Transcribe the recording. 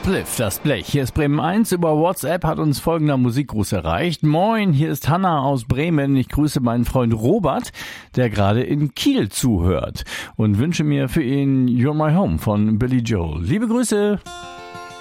Spliff, das Blech. Hier ist Bremen 1. Über WhatsApp hat uns folgender Musikgruß erreicht. Moin, hier ist Hanna aus Bremen. Ich grüße meinen Freund Robert, der gerade in Kiel zuhört und wünsche mir für ihn You're My Home von Billy Joel. Liebe Grüße!